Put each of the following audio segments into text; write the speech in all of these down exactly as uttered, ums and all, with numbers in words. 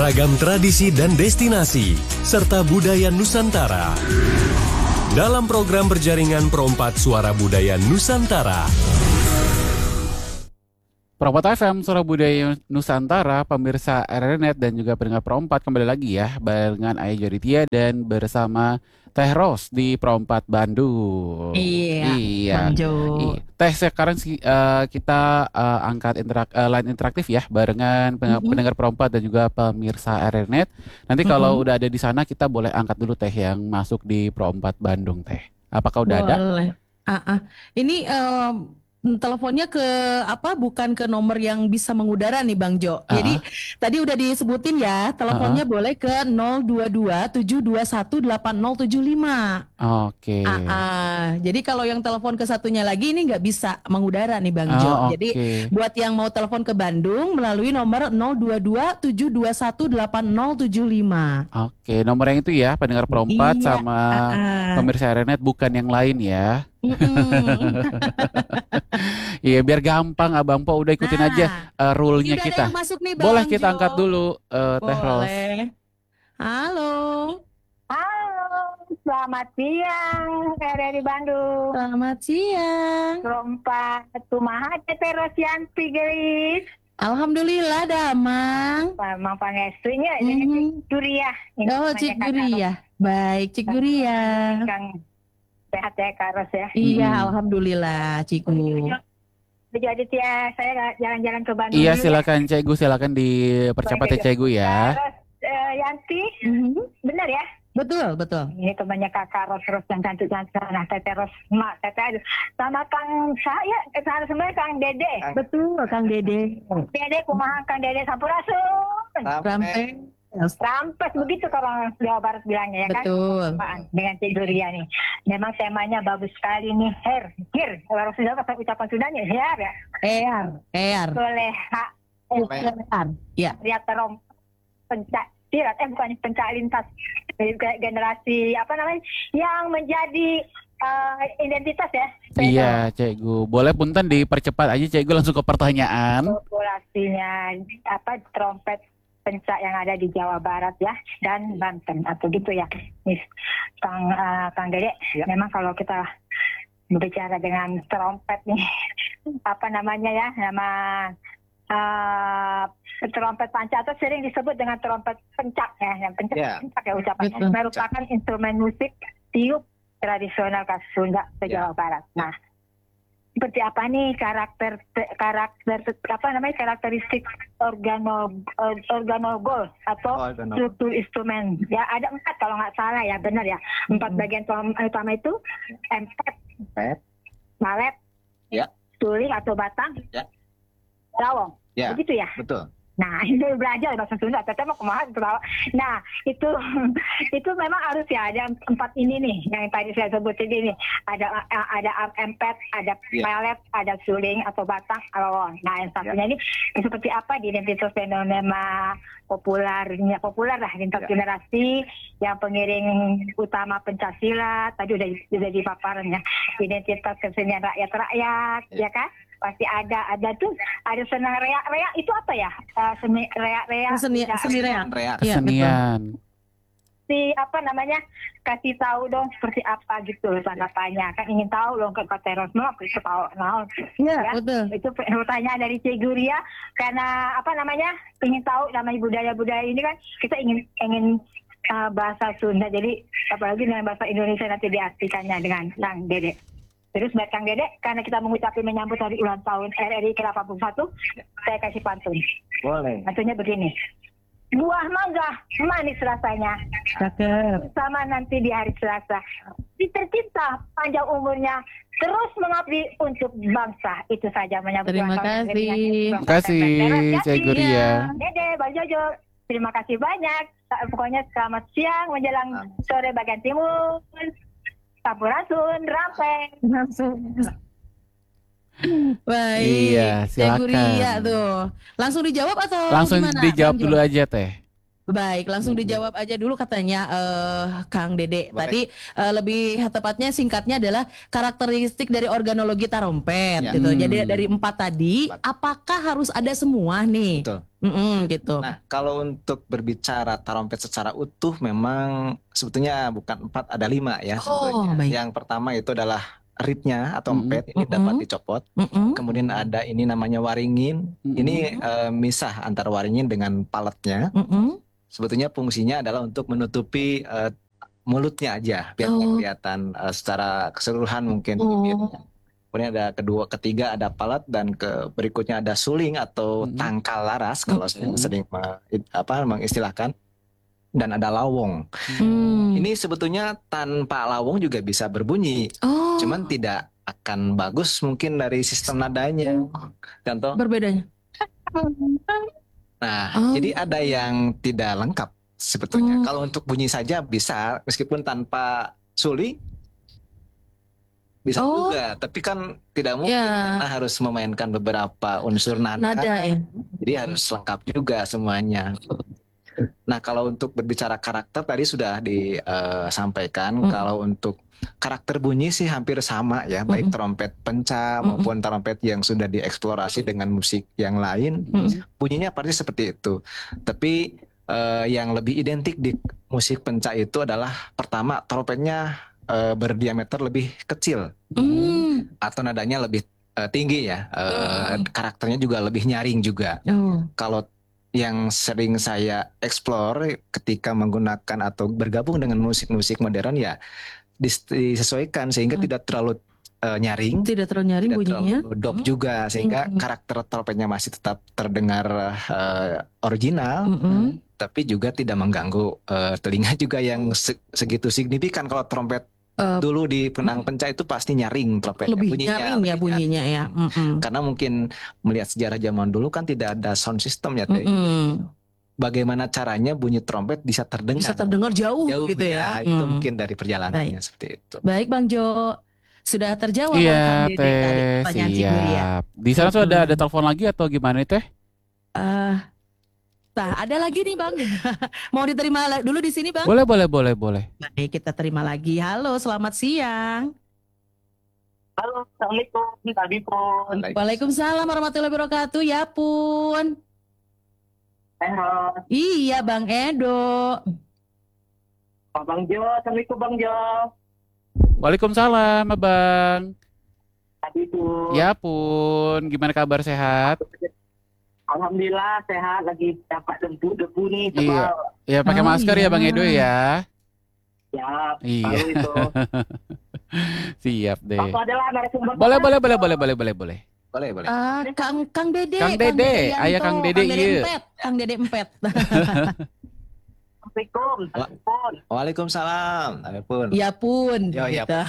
Ragam tradisi dan destinasi, serta budaya Nusantara. Dalam program berjaringan Perompat Suara Budaya Nusantara. Perompat F M, Suara Budaya Nusantara, pemirsa R R Net dan juga pendengar Perompat, kembali lagi ya dengan Aya Joritia dan bersama Teh Ros di Perompat Bandung. Iya, iya. Bang Jo. Iya. Teh, sekarang uh, kita uh, angkat interak, uh, line interaktif ya barengan mm-hmm. pendengar Perompat dan juga pemirsa R R Net. Nanti mm-hmm. kalau udah ada di sana kita boleh angkat dulu Teh yang masuk di Perompat Bandung Teh. Apakah udah boleh. ada? Boleh. Uh-uh. Ini um... teleponnya ke apa bukan ke nomor yang bisa mengudara nih Bang Jo. Uh-huh. Jadi tadi udah disebutin ya, teleponnya uh-huh. boleh ke nol dua dua tujuh dua satu delapan nol tujuh lima. Oke. Okay. Uh-uh. Jadi kalau yang telepon ke satunya lagi ini nggak bisa mengudara nih Bang Jo. Oh, okay. Jadi buat yang mau telepon ke Bandung melalui nomor nol dua dua tujuh dua satu delapan nol tujuh lima. Oke, okay. Nomor yang itu ya, pendengar Perompat iya, sama uh-uh. pemirsa R R Net, bukan yang lain ya. Iya, biar gampang Abang Po, udah ikutin nah, aja uh, rule-nya kita. Nih, boleh kita Jo. Angkat dulu uh, Teh Ros. Halo. Halo, selamat siang R R di Bandung. Selamat siang. Perompat kumaha Teh Rosyanti gelis. Alhamdulillah damang. Mang pangestunya mm-hmm. Cik Duria. Oh, Cik Duria. Baik, Cik Duria. Kang sehat ya Kak Ros ya. Iya, hmm. alhamdulillah Ciku. Jadi ya saya jalan-jalan ke Bandung. Iya, silakan ya. Cegu, silakan dipercepat ya Cegu ya. Ros uh, Yanti, mm-hmm. benar ya? Betul, betul. Ini temannya Kakak Ros Ros yang cantik-cantik. Nah, Teteh Ros, Mak, Teteh aduh. Sama Kang saya, eh, sebenarnya Kang Dede. Betul, Kang Dede. Dede kumaha Kang Dede Sampurasun. Sampai Rampes begitu kalau Jawa Barat bilangnya ya kan. Betul. Dengan Cik Duria nih. Memang temanya bagus sekali nih. Her, her. Kalau sudah pakai ucapan Sundanya her ya. Er, er. Boleh hak. Er. Ya. Lihat terom pencak silat eh bukan pencak lintas generasi apa namanya yang menjadi uh, identitas ya. Iya, Cegu. Boleh punten dipercepat aja Cegu langsung ke pertanyaan. Populasinya apa trompet pencak yang ada di Jawa Barat ya dan Banten atau gitu ya, Miss Kang uh, Kang Dede. Ya. Memang kalau kita berbicara dengan trompet nih, apa namanya ya, nama uh, trompet panca atau sering disebut dengan trompet pencak ya, yang pencak, yeah. pencak ya ucapannya, merupakan instrumen musik tiup tradisional khas Sunda ke yeah. Jawa Barat. Nah, seperti apa nih karakter karakter apa namanya karakteristik organo organogol atau struktur instrumen ya ada empat kalau nggak salah ya benar ya empat hmm. bagian utama itu empet, empet. malet, ya. Suling atau batang, ya. Lawong, ya. Begitu ya. Betul. Nah, itu belajar bahasa Sunda, teteh mau kemana? Nah, itu itu memang harus ya ada empat ini nih yang tadi saya sebutin ini. Ada ada empet, ada pelet, yeah. ada suling atau batang, lawong. Nah, yang satunya yeah. ini seperti apa di identitas fenomena populernya populer lah lintas yeah. generasi yang pengiring utama pencaksilat tadi udah udah dipaparannya identitas kesenian rakyat-rakyat, yeah. ya kan? Pasti ada ada tuh ada seni reak reak itu apa ya uh, seni reak reak seni seni reak kesenian si apa namanya kasih tahu dong seperti apa gitu tanggapannya kan ingin tahu dong ke Kateros mau itu tahu nah ya, ya betul itu pertanyaan dari Cik Duria karena apa namanya ingin tahu namanya budaya-budaya ini kan kita ingin ingin uh, bahasa Sunda jadi apalagi dengan bahasa Indonesia nanti diartikannya dengan Kang Dede. Terus buat Kang Dede, karena kita mengucapkan menyambut hari ulang tahun R R I ke delapan puluh satu, saya kasih pantun. Boleh. Pantunnya begini. Buah mangga, manis rasanya. Cakep. Sama nanti di hari Selasa. Si tercinta, panjang umurnya, terus mengabdi untuk bangsa. Itu saja menyambut ulang tahun. Terima kasih. Terima kasih, Cik Guria. Dede, Bang Jojo, terima kasih banyak. Pokoknya selamat siang menjelang sore bagian timur. Sampurasun, Rampeng. Baik, iya, silakan. Guria tuh. Langsung dijawab atau langsung gimana? dijawab dulu aja Teh. Baik, langsung Hmm. dijawab aja dulu katanya eh, Kang Dede. Boleh. Tadi eh, lebih tepatnya singkatnya adalah karakteristik dari organologi tarompet Ya. gitu. Hmm. Jadi dari empat tadi, Empat. apakah harus ada semua nih? Betul. Mm-mm, gitu. Nah, kalau untuk berbicara tarompet secara utuh memang sebetulnya bukan empat, ada lima ya Oh, sebetulnya. baik. Yang pertama itu adalah reednya atau Mm-mm. empet, ini Mm-mm. dapat dicopot. Mm-mm. Kemudian ada ini namanya waringin. Mm-mm. Ini eh, misah antara waringin dengan paletnya. Mm-mm. Sebetulnya fungsinya adalah untuk menutupi eh, mulutnya aja biar nggak Oh. kelihatan eh, secara keseluruhan mungkin. Oh. Kemudian ada kedua, ketiga ada palet, dan ke berikutnya ada suling atau Mm-mm. tangkal laras kalau saya Mm-mm. sering me- apa mengistilahkan, dan ada lawong. Hmm. Ini sebetulnya tanpa lawong juga bisa berbunyi, Oh. cuman tidak akan bagus mungkin dari sistem nadanya. Contoh, Berbedanya. nah Oh. jadi ada yang tidak lengkap sebetulnya. Oh. Kalau untuk bunyi saja bisa, meskipun tanpa suling bisa Oh. juga, tapi kan tidak mungkin Ya. karena harus memainkan beberapa unsur nada, Nada ya. jadi harus lengkap juga semuanya. Nah, kalau untuk berbicara karakter tadi sudah disampaikan. Mm. Kalau untuk karakter bunyi sih hampir sama ya, baik Mm-mm. trompet penca Mm-mm. maupun trompet yang sudah dieksplorasi dengan musik yang lain, Mm. bunyinya pasti seperti itu. Tapi eh, yang lebih identik di musik penca itu adalah pertama, trompetnya eh, berdiameter lebih kecil Hmm. atau nadanya lebih eh, tinggi ya. Eh, karakternya juga lebih nyaring juga. Oh. Kalau yang sering saya explore ketika menggunakan atau bergabung dengan musik-musik modern ya dis- disesuaikan sehingga Hmm. tidak terlalu eh, nyaring, Tidak terlalu nyaring tidak bunyinya. terlalu dop Hmm. juga, sehingga Hmm. karakter trompetnya masih tetap terdengar eh, original, Mm-mm. tapi juga tidak mengganggu eh, telinga juga yang se- segitu signifikan. Kalau trompet Eh, dulu di penang penca itu pasti nyaring trompetnya, lebih bunyinya, nyaring ya lebih bunyinya ya. nyaring. Mm-mm. Karena mungkin melihat sejarah zaman dulu kan tidak ada sound system ya, Teh. Mm-mm. Bagaimana caranya bunyi trompet bisa terdengar Bisa terdengar jauh, jauh gitu ya. itu Mm. mungkin dari perjalanannya seperti itu. Baik Bang Jo, sudah terjawab oleh Iya, Kang Dede tadi Teh, pertanyaan si Guri ya. siap. Di sana sudah ada, Mm-mm. ada telepon lagi atau gimana nih, Teh? Eh, Nah, ada lagi nih Bang. Mau diterima la- dulu di sini Bang? Boleh, boleh, boleh, boleh. Baik, kita terima lagi. Halo, selamat siang. Halo, Assalamualaikum, tadi pun Waalaikumsalam warahmatullahi wabarakatuh. Ya pun. sehat. Iya Bang Edo. Pak Bang Jo, Assalamualaikum Bang Jo. Waalaikumsalam, Abang. Tadi pun. Ya pun, gimana kabar, sehat? Alhamdulillah sehat, lagi dapat debu-debu nih Iya. tebal. Ya pakai Oh, masker ya, iya. Bang Edo ya. Ya, Iya, tahu itu. siap deh. Apa adalah narasumber? Boleh, boleh, boleh, boleh, boleh, boleh, boleh. Boleh, boleh. Ah, Kang Kang Dede. Kang Dede, Yanto, ayah Kang Dede, Kang Dede iya. Empet. Kang Dede Empet. Assalamualaikum, tadi pun. Waalaikumsalam. Waalaikum. Ya pun. Yo, ya gitu.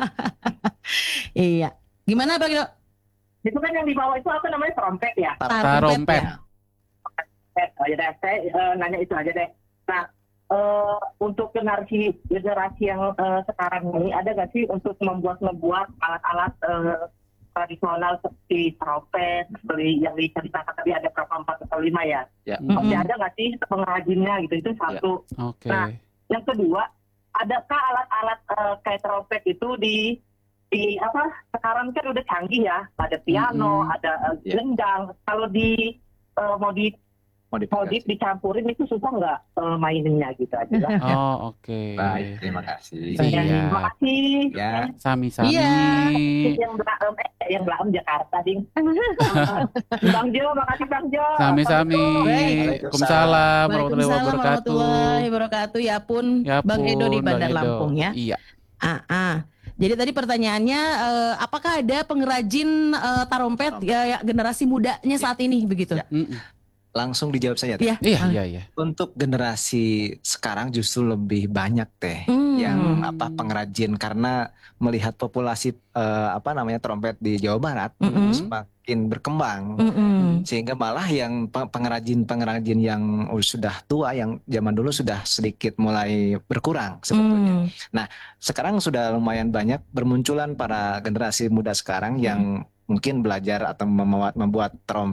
Iya. Gimana Bang Edo? Itu kan yang di bawah itu apa namanya, trompet ya? Tarompet. ya? Eh, oh, ya deh, saya eh, nanya itu aja deh. Nah, eh, untuk generasi generasi yang eh, sekarang ini ada nggak sih untuk membuat membuat alat-alat eh, tradisional seperti trompet, seperti yang diceritakan tadi ada berapa empat atau lima ya? Ya. Mm-mm. Masih ada nggak sih pengrajinnya gitu? Itu satu. Oke. Nah, yang kedua, adakah alat-alat eh, kayak trompet itu di di apa? Sekarang kan udah canggih ya, ada piano, Mm-mm. ada eh, Ya. gendang. Kalau di eh, mau di mau di Modifikasi. dicampurin itu susah nggak eh, maininnya gitu aja lah. Oh, oke. Baik, terima kasih. Iya. Terima kasih. Ya, Sami-sami. Iya. Yang Blaem, eh yang Blaem Jakarta, ding. Bang Jo, makasih Bang Jo. Sami-sami. Assalamualaikum. Waalaikumsalam warahmatullahi Waalaikumsalam wabarakatuh. warahmatullahi wabarakatuh. Ya pun, Ya Bang pun, Edo di Bang Bandar Edo. Lampung ya. Iya. Ah, ah. Jadi tadi pertanyaannya, eh, apakah ada pengrajin eh, tarompet ya, ya, generasi mudanya saat ini begitu? Ya. Mm-mm. langsung dijawab saja. Teh. Iya. Iya, Ah. iya, iya. Untuk generasi sekarang justru lebih banyak Teh Hmm. yang apa pengrajin, karena melihat populasi eh, apa namanya trompet di Jawa Barat Mm-mm. semakin berkembang. Mm-mm. Sehingga malah yang pe- pengrajin-pengrajin yang sudah tua, yang zaman dulu sudah sedikit mulai berkurang sebetulnya. Hmm. Sekarang sudah lumayan banyak bermunculan para generasi muda sekarang yang mungkin belajar atau membuat membuat trompet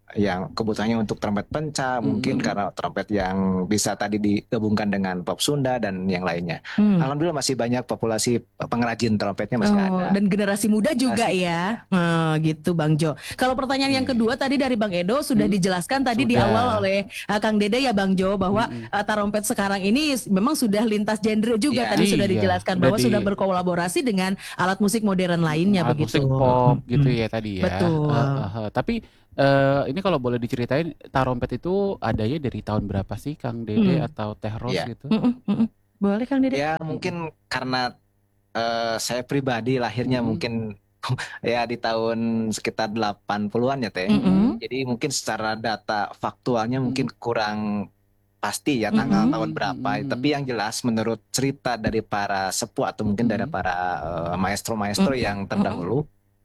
yang kebutuhannya untuk trompet penca, mungkin Mm-mm. karena trompet yang bisa tadi digabungkan dengan pop Sunda dan yang lainnya. Hmm. Alhamdulillah masih banyak populasi pengrajin trompetnya masih Oh, ada. dan generasi muda juga Generasi ya. Nah, gitu Bang Jo. Kalau pertanyaan yang Oke. kedua tadi dari Bang Edo sudah Hmm. dijelaskan tadi di Sudah. awal oleh uh, Kang Dede ya Bang Jo bahwa Mm-mm. uh, tarompet sekarang ini s- memang sudah lintas genre juga Iya. tadi sudah Iya, dijelaskan udah bahwa di- sudah berkolaborasi dengan alat musik modern lainnya alat begitu. musik pop Mm-mm. gitu ya tadi ya. Betul. Eh, eh, eh. Tapi eh, ini kalau boleh diceritain tarompet itu adanya dari tahun berapa sih Kang Dede Hmm. atau Teh Ros Iya. gitu? Mm-mm, mm-mm. Boleh Kang Dede? Ya mungkin karena eh, saya pribadi lahirnya Mm-mm. mungkin ya di tahun sekitar delapan puluhan ya Teh. Mm-mm. Jadi mungkin secara data faktualnya Mm-mm. mungkin kurang pasti ya tanggal Mm-mm. tahun berapa. Mm-mm. Tapi yang jelas menurut cerita dari para sepuh atau mungkin dari Mm-mm. para eh, maestro-maestro Mm-mm. yang terdahulu,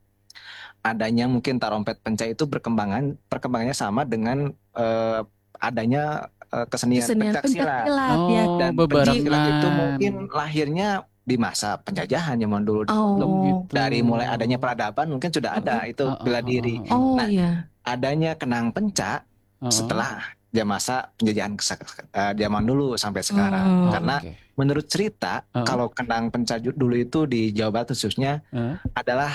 adanya mungkin tarompet penca itu berkembangan perkembangannya sama dengan eh, adanya eh, kesenian Kesenian pencak silat. pencaksilat ya. Oh, Dan pencak silat itu bebarengan. mungkin lahirnya di masa penjajahan zaman dulu. Oh, Oh. gitu. Dari mulai adanya peradaban mungkin sudah ada itu Oh, oh, bela oh, diri. oh, oh. Oh Nah, ya. adanya kenang penca Oh, oh. setelah dia masa penjajahan ke- eh, zaman dulu sampai sekarang. Hmm. Oh, Karena oke. menurut cerita Oh. kalau kenang penca ju- dulu itu di Jawa Barat khususnya Eh, adalah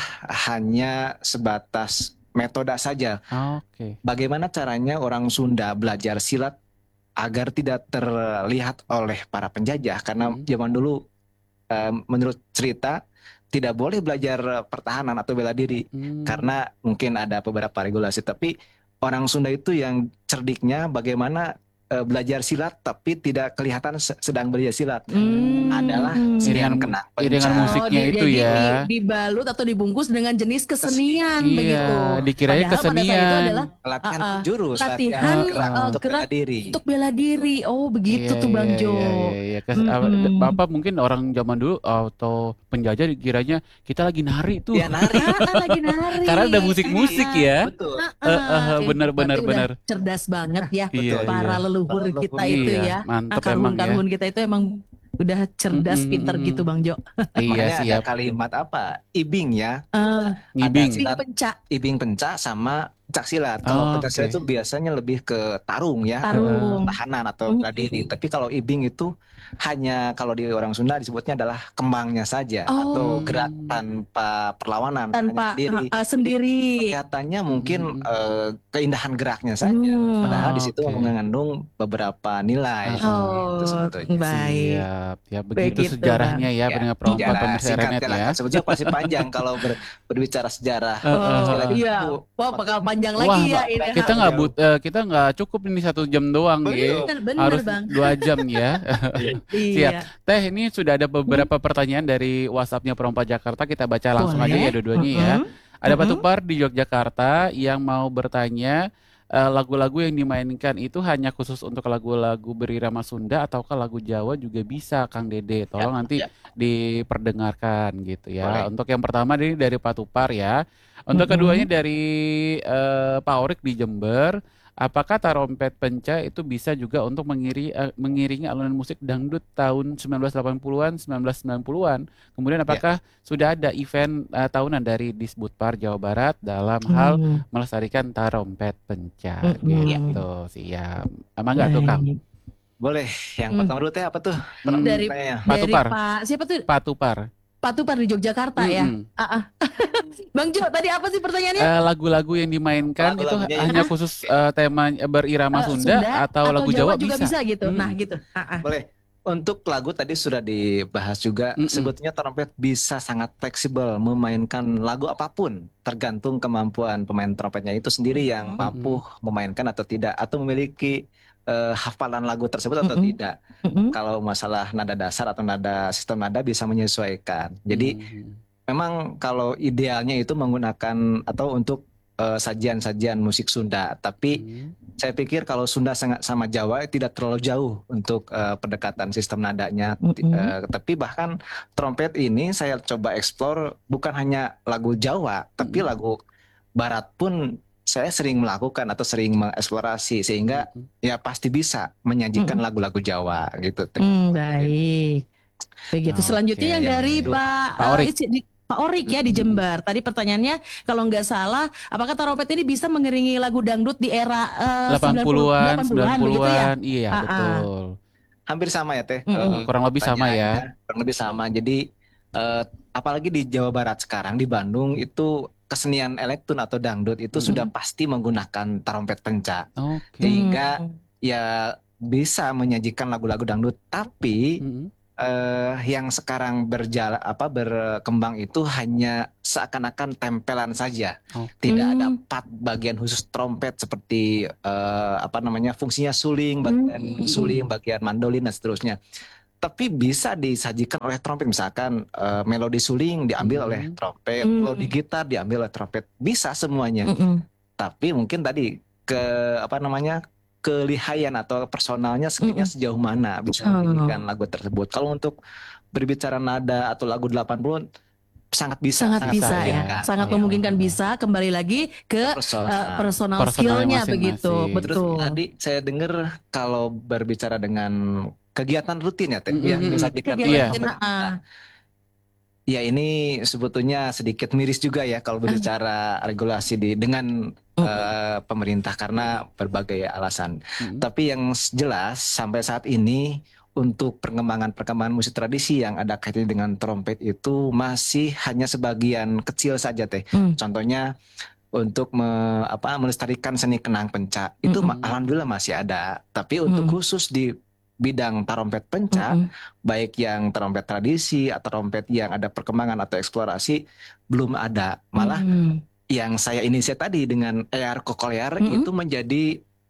hanya sebatas metode saja. Oke. Bagaimana caranya orang Sunda belajar silat agar tidak terlihat oleh para penjajah, karena Hmm. zaman dulu eh, menurut cerita tidak boleh belajar pertahanan atau bela diri Hmm. karena mungkin ada beberapa regulasi. Tapi orang Sunda itu yang cerdiknya bagaimana eh, belajar silat tapi tidak kelihatan se- sedang belajar silat Hmm. adalah Iringan- kesenian kenang iringan penca. musiknya di- itu jadi ya. di- dibalut atau dibungkus dengan jenis kesenian Iya, begitu. dikirain Padahal pada saat itu kesenian. adalah Latihan Ah, ah. jurus, latihan, gerak uh, untuk gerak bela diri. untuk bela diri. Oh begitu Iya, tuh Bang iya, Jo. iya, iya, iya. Kes- apa, Mm-mm. d- Bapak mungkin orang zaman dulu atau penjajah dikiranya kita lagi nari tuh. Ya nari. Ah, lagi nari. Karena ada musik-musik Iya. ya. Betul. Ah, Eh, eh, ah, eh, benar, itu benar, berarti udah benar. cerdas banget ya Iya, para iya. leluhur Leluhur kita kita. itu Iya, ya. mantep Ah, emang ya. karun-karun kita itu emang udah cerdas, Mm-mm, pinter mm-mm. gitu Bang Jo. Iya, Makanya ada siap. kalimat apa? Ibing ya. Eh, Ngibing. Ada Ibing pencak, Ibing penca sama pencak silat. Kalau Oh, pencak silat oke. itu biasanya lebih ke tarung ya, tarung. tahanan atau bela diri. Tapi kalau ibing itu hanya kalau di orang Sunda disebutnya adalah kembangnya saja Oh. atau gerak tanpa perlawanan, Tanpa hanya sendiri. ah, ah, sendiri. Kelihatannya mungkin Mm-mm. eh, keindahan geraknya saja. Hmm. Padahal di situ Oke. mengandung beberapa nilai. Oh, Itu sebetulnya. baik. Siap. Ya begitu Begitu, sejarahnya ya, Ya, pendengar perempuan sejarah pemirsa Renet singkatnya lah. ya. Sebetulnya pasti panjang kalau ber- berbicara sejarah. Eh, eh, Oh, Sekali iya. itu Wah, bakal panjang Wah, lagi ya Mbak, ini. kita nggak but, eh, kita nggak cukup ini satu jam doang Betul. ya. Bener, bener Harus Bang. dua jam ya. Siap. Iya. Teh, ini sudah ada beberapa pertanyaan dari WhatsApp-nya Perompak Jakarta. Kita baca langsung aja Boleh. ya dua-duanya ya. Mm-mm. Ada Pak Mm-mm. Tupar di Yogyakarta yang mau bertanya, eh, lagu-lagu yang dimainkan itu hanya khusus untuk lagu-lagu berirama Sunda ataukah lagu Jawa juga bisa, Kang Dede? Tolong nanti ya. diperdengarkan gitu ya. Boleh. Untuk yang pertama ini dari Pak Tupar ya. Untuk Mm-mm. keduanya dari eh, Pak Orik di Jember. Apakah tarompet penca itu bisa juga untuk mengiri, eh, mengiringi alunan musik dangdut tahun sembilan belas delapan puluhan, sembilan belas sembilan puluhan? Kemudian apakah sudah ada event eh, tahunan dari Disbudpar Jawa Barat dalam hal Hmm. melestarikan tarompet penca Mm-mm. gitu? Siap. Emang enggak tuh, Kang? Baik. Boleh. Yang Hmm. pertama dulu teh apa tuh? Hmm, Dari- Pertanyaannya. Pak Dari Tupar. Pak siapa tuh? Pak Tupar. Pak Tupar di Yogyakarta ya. Mm-mm. Ah, ah. Bang Jo, tadi apa sih pertanyaannya? Eh, lagu-lagu yang dimainkan itu Lagu-lagunya hanya khusus eh, tema berirama Eh, Sunda, atau lagu Jawa, juga bisa, gitu. Hmm. Nah, gitu. Ah, ah. Boleh. Untuk lagu tadi sudah dibahas juga. Mm-mm. Sebetulnya trompet bisa sangat fleksibel memainkan lagu apapun, tergantung kemampuan pemain trompetnya itu sendiri yang Mm-mm. mampu memainkan atau tidak, atau memiliki eh, hafalan lagu tersebut atau Mm-mm. tidak. Mm-mm. Kalau masalah nada dasar atau nada sistem nada bisa menyesuaikan. Jadi Hmm. memang kalau idealnya itu menggunakan atau untuk eh, sajian-sajian musik Sunda, tapi Hmm. saya pikir kalau Sunda sangat sama Jawa tidak terlalu jauh untuk eh, pendekatan sistem nadanya. Ti- Mm-mm. eh, tapi bahkan trompet ini saya coba explore bukan hanya lagu Jawa, tapi Mm-mm. lagu Barat pun saya sering melakukan atau sering mengeksplorasi sehingga Hmm. ya pasti bisa menyajikan Mm-mm. lagu-lagu Jawa gitu. Teh. Hmm, baik. Begitu. Oke. Selanjutnya yang dari Aduh, Pak Pak eh, Orik. isi- di- Pak Orik ya di Jember. Tadi pertanyaannya kalau nggak salah, apakah tarompet ini bisa mengiringi lagu dangdut di era eh, delapan puluhan, sembilan begitu ya? puluhan, iya Ah, ah. betul. Hampir sama ya Teh. Mm-mm. Eh, Kurang lebih sama ya. pertanyaannya kurang lebih sama. Jadi eh, apalagi di Jawa Barat sekarang di Bandung itu kesenian elektron atau dangdut itu Mm-mm. sudah pasti menggunakan tarompet penca. Oke. Sehingga Hmm. ya bisa menyajikan lagu-lagu dangdut, tapi Mm-mm. eh, yang sekarang berjalan apa berkembang itu hanya seakan-akan tempelan saja. Oke. Tidak ada Hmm. part bagian khusus trompet seperti eh, apa namanya fungsinya suling, bagian Hmm. suling, bagian mandolin dan seterusnya. Tapi bisa disajikan oleh trompet, misalkan eh, melodi suling diambil oleh Hmm. trompet, Hmm. melodi gitar diambil oleh trompet, bisa semuanya. Mm-mm. Tapi mungkin tadi ke apa namanya kelihayan atau personalnya sebenarnya Mm-mm. sejauh mana bisa Oh. menyanyikan lagu tersebut. Kalau untuk berbicara nada atau lagu delapan puluh sangat bisa, Sangat Sangat bisa bisa, ya, ya. sangat Iya. memungkinkan bisa. Kembali lagi ke personal. eh, personal Personalnya skill-nya masing-masing. begitu, Terus betul. tadi saya dengar kalau berbicara dengan kegiatan rutin ya Teh, Mm-mm. yang disajikan oleh Iya. Kegiatan, pemerintah. ah. Ya ini sebetulnya sedikit miris juga ya kalau berbicara regulasi di dengan eh, pemerintah karena berbagai alasan. Mm-mm. Tapi yang jelas sampai saat ini untuk perkembangan-perkembangan musik tradisi yang ada kaitannya dengan trompet itu masih hanya sebagian kecil saja Teh. Hmm. Contohnya untuk me- apa melestarikan seni kenang penca itu ma- Mm-mm. alhamdulillah masih ada. Tapi untuk Mm. khusus di bidang tarompet penca, Mm-mm. baik yang trompet tradisi atau trompet yang ada perkembangan atau eksplorasi belum ada. Malah Mm. yang saya inisiasi tadi dengan Eyar Kokolear Mm-mm. itu menjadi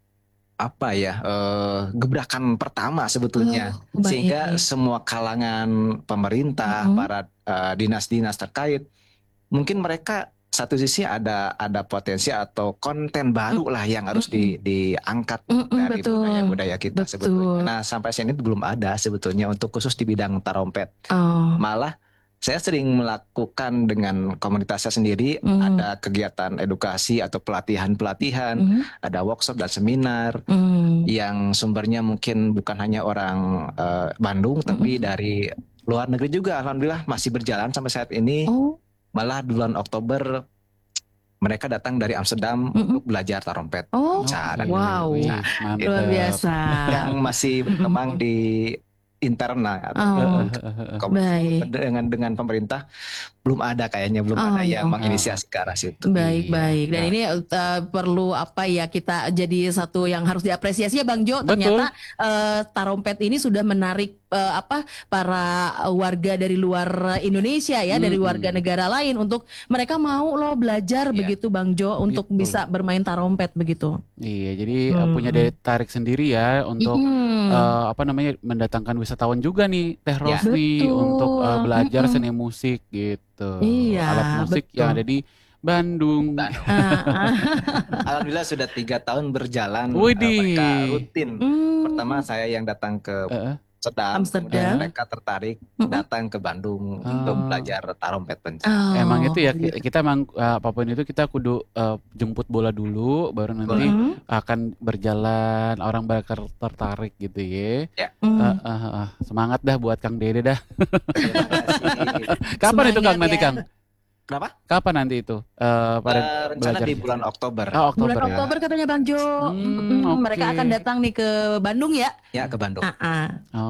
apa ya eh, gebrakan pertama sebetulnya, Oh, baik. sehingga semua kalangan pemerintah, Mm-mm. para eh, dinas-dinas terkait mungkin mereka satu sisi ada ada potensi atau konten baru lah yang harus di, diangkat Mm-mm, dari betul. budaya-budaya kita Betul. sebetulnya. Nah sampai saat ini belum ada sebetulnya untuk khusus di bidang tarompet. Oh. Malah saya sering melakukan dengan komunitas saya sendiri, Mm. ada kegiatan edukasi atau pelatihan-pelatihan, Mm. ada workshop dan seminar Mm. yang sumbernya mungkin bukan hanya orang eh, Bandung, tapi dari luar negeri juga. Alhamdulillah masih berjalan sampai saat ini. Oh. Malah bulan Oktober mereka datang dari Amsterdam Mm-mm. untuk belajar tarompet. Oh. Cara Wow. Wih, Nah, mantap. Luar biasa. yang masih berkembang di internal atau Oh. komunikasi Baik. dengan dengan pemerintah belum ada kayaknya belum Oh, ada yang oh. menginisiasi ke arah situ. Baik, Iya. baik. Dan Nah. ini uh, perlu apa ya, kita jadi satu yang harus diapresiasi ya Bang Jo. Betul. Ternyata uh, tarompet ini sudah menarik uh, apa para warga dari luar Indonesia ya, dari Mm-mm. warga negara lain untuk mereka mau loh belajar Iya. begitu Bang Jo untuk Betul. bisa bermain tarompet begitu. Iya, jadi uh, Hmm. punya daya tarik sendiri ya untuk Mm-mm. uh, apa namanya mendatangkan wisatawan juga nih Teh Ya. Rosni Betul. untuk uh, belajar Mm-mm. seni musik gitu. Iya, Alat musik yang betul. ada di Bandung. Bandung. Ah, ah. Alhamdulillah sudah tiga tahun berjalan. eh, Widih. mereka rutin. Hmm. Pertama saya yang datang ke Heeh. Amsterdam, Amsterdam. kemudian mereka tertarik Mm-mm. datang ke Bandung Oh. untuk belajar tarompet penca. Oh, Emang itu ya gitu. ki- kita emang uh, apapun itu kita kudu uh, jemput bola dulu baru nanti Mm-mm. akan berjalan orang bakal tertarik gitu ya. Mm. Uh, uh, uh, uh. Semangat dah buat Kang Dede dah. Terima kasih. Kapan itu Kang Semangat nanti ya. Kang? Kenapa? Kapan nanti itu? Uh, pada Eh, rencana belajar. di bulan Oktober. Oh, Oktober Bulan ya. Oktober katanya Bang Jo. Hmm, Mm, Mereka oke. akan datang nih ke Bandung ya. Ya ke Bandung. Ah, ah.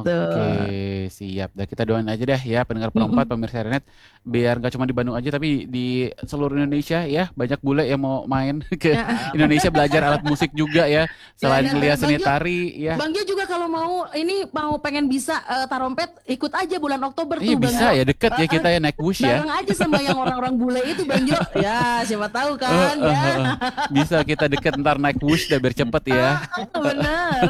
Oke, siap. Dah kita doain aja dah ya pendengar perempat pemirsa Renet biar nggak cuma di Bandung aja tapi di seluruh Indonesia ya banyak bule yang mau main ke Indonesia belajar alat musik juga ya selain Ya, dan kuliah seni Bang Jo- tari ya. Bang Jo juga kalau mau ini mau pengen bisa eh, tarompet ikut aja bulan Oktober Iya tuh Bang bisa Jo. ya deket ya kita ya naik bus ya. Bareng aja sama yang orang-orang bule itu Bang Jo. Ya, siapa tahu kan Eh, eh, ya. eh, eh. Bisa kita deket ntar naik bus dah biar cepet ya. Benar.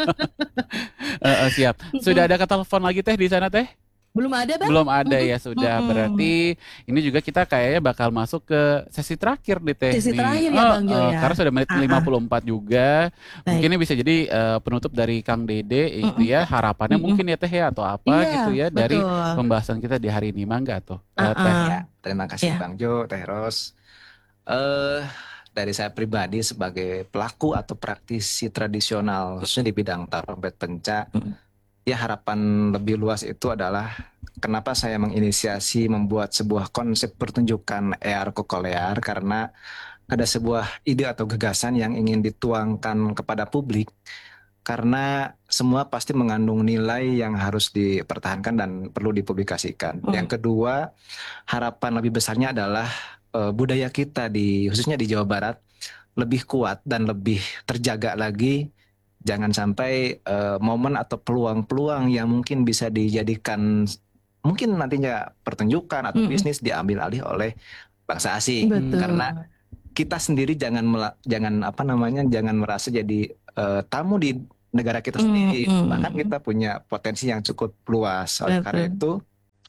Eh, eh, siap. Sudah ada telepon lagi teh di sana teh? Belum ada Bang? Belum ada ya sudah. Mm-mm. Berarti ini juga kita kayaknya bakal masuk ke sesi terakhir nih teh. Sesi nih. terakhir ya, Oh, Bang Jo, eh, ya. Karena sudah menit Ah, ah. lima puluh empat juga. Baik. Mungkin ini bisa jadi eh, penutup dari Kang Dede itu ya harapannya Mm-mm. mungkin ya teh ya atau apa Iya, gitu ya dari betul. pembahasan kita di hari ini mangga tuh. Eh, Ah, Teh. ah. Ya, terima kasih Ya. Bang Jo, Teh Ros. Eh dari saya pribadi sebagai pelaku atau praktisi tradisional khususnya di bidang tarompet penca, Mm. ya harapan lebih luas itu adalah kenapa saya menginisiasi membuat sebuah konsep pertunjukan E R Kokolear, karena ada sebuah ide atau gagasan yang ingin dituangkan kepada publik, karena semua pasti mengandung nilai yang harus dipertahankan dan perlu dipublikasikan. Hmm. Yang kedua, harapan lebih besarnya adalah eh, budaya kita di khususnya di Jawa Barat lebih kuat dan lebih terjaga lagi. Jangan sampai eh, momen atau peluang-peluang yang mungkin bisa dijadikan mungkin nantinya pertunjukan atau Mm-mm. bisnis diambil alih oleh bangsa asing. Betul. Karena kita sendiri jangan mela- jangan apa namanya jangan merasa jadi eh, tamu di negara kita sendiri. Mm-mm. Bahkan kita punya potensi yang cukup luas. Oleh karena Betul. itu,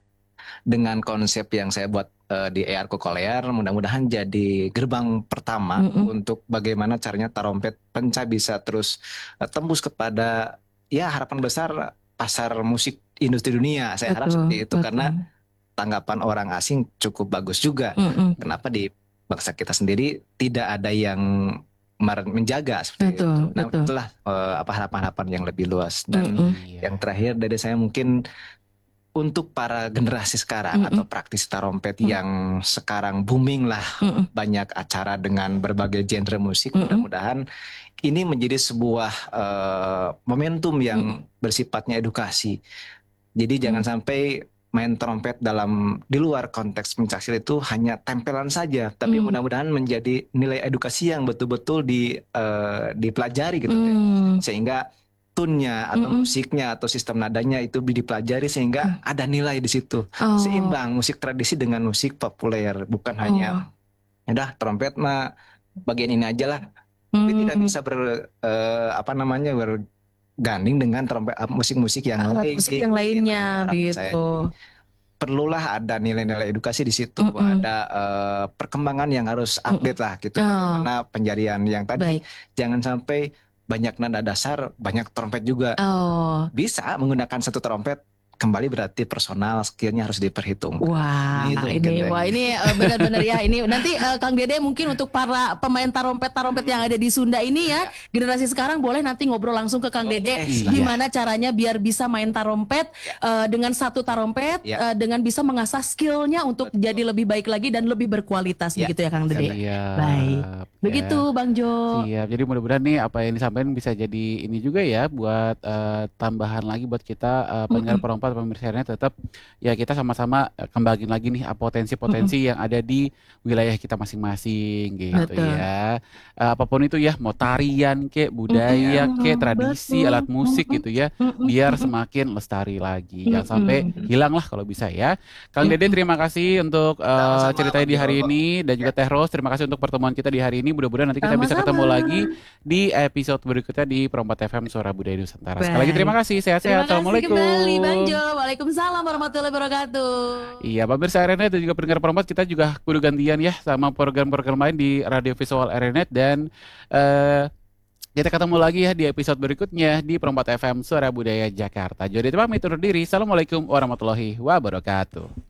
dengan konsep yang saya buat eh, di E R Kokolear, mudah-mudahan jadi gerbang pertama Mm-mm. untuk bagaimana caranya tarompet penca bisa terus eh, tembus kepada ya harapan besar pasar musik industri dunia. Saya harap Betul, seperti itu, betul. karena tanggapan orang asing cukup bagus juga. Mm-mm. Kenapa di bangsa kita sendiri tidak ada yang mer- menjaga seperti Betul, itu. Nah, betul. itulah eh, apa harapan-harapan yang lebih luas. Dan Mm-mm. Iya. yang terakhir dari saya mungkin untuk para generasi sekarang Mm-mm. atau praktisi tarompet Mm. yang sekarang booming lah, Mm-mm. banyak acara dengan berbagai genre musik, Mm-mm. mudah-mudahan ini menjadi sebuah eh, momentum yang Mm. bersifatnya edukasi. Jadi jangan sampai main trompet dalam di luar konteks pencaksilat itu hanya tempelan saja, tapi Mm. mudah-mudahan menjadi nilai edukasi yang betul-betul di eh, dipelajari gitu deh. Mm. Sehingga tune-nya atau Mm-mm. musiknya atau sistem nadanya itu dipelajari sehingga ada nilai di situ. Oh. Seimbang musik tradisi dengan musik populer, bukan Oh. hanya udah trompet mah bagian ini aja lah. Tapi tidak Mm. bisa ber eh, apa namanya berganding dengan trompet eh, musik-musik yang Alat lain. musik yang lainnya Harapan saya. gitu. Perlulah ada nilai-nilai edukasi di situ, Mm-mm. ada eh, perkembangan yang harus update lah gitu. Oh. Karena penjarian yang tadi Baik. jangan sampai banyak nada dasar, banyak trompet juga. Oh. Bisa menggunakan satu trompet, kembali berarti personal skillnya harus diperhitungkan. Wah, Gitu, ini mungkin, wah Bang. ini eh, benar-benar ya ini nanti eh, Kang Dede mungkin untuk para pemain tarompet-tarompet yang ada di Sunda ini ya, generasi sekarang boleh nanti ngobrol langsung ke Kang Dede Iya. gimana caranya biar bisa main tarompet eh, dengan satu tarompet Ya. eh, dengan bisa mengasah skillnya untuk Betul. jadi lebih baik lagi dan lebih berkualitas Ya. begitu ya Kang Dede. Siap. Baik. Ya. Begitu Bang Jo. Siap. Jadi mudah-mudahan nih apa yang disampaikan bisa jadi ini juga ya buat eh, tambahan lagi buat kita eh, pendengar perompat pemirsa tetap ya kita sama-sama eh, kembangin lagi nih eh, potensi-potensi yang ada di wilayah kita masing-masing gitu Betul. ya. Eh, apapun itu ya, mau tarian kek, budaya Mm-mm. kek, tradisi, Betul. alat musik Mm-mm. gitu ya, Mm-mm. biar semakin lestari lagi. Jangan Mm-mm. sampai hilang lah kalau bisa ya. Kang Dede terima kasih untuk eh, Sama-sama, ceritanya di Bang hari Jo. ini dan juga Teh Ros terima kasih untuk pertemuan kita di hari ini. Mudah-mudahan nanti kita bisa Sama-sama. ketemu lagi di episode berikutnya di Perompat F M Suara Budaya Nusantara. Sekali lagi Baik. terima kasih. Sehat-sehat. Terima kasih Assalamualaikum. kembali Bang Jo. Waalaikumsalam warahmatullahi wabarakatuh. Iya, pemirsa Arenet dan juga pendengar Perompat, kita juga kudu gantian ya sama program-program lain di Radio Visual Arenet dan eh kita ketemu lagi ya di episode berikutnya di Perompat F M Suara Budaya Jakarta. Jadi pamit undur diri. Assalamualaikum warahmatullahi wabarakatuh.